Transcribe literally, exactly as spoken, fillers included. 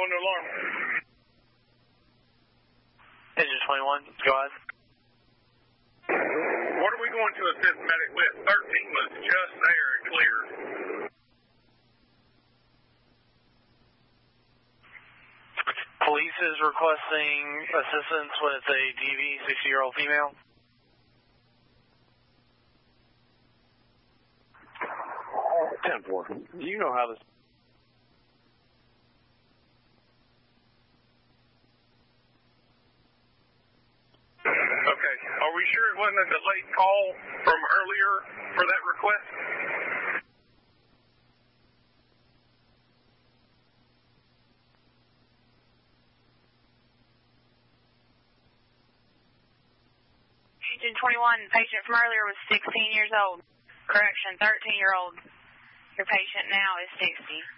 twenty-one to alarm. Engine twenty-one, go ahead. What are we going to assist medic with? thirteen was just there and clear. Police is requesting assistance with a D V sixty-year-old female. ten four. You know how this... Okay. Are we sure it wasn't a delayed call from earlier for that request? Agent twenty-one, patient from earlier was sixteen years old. Correction, thirteen year old. Your patient now is sixty.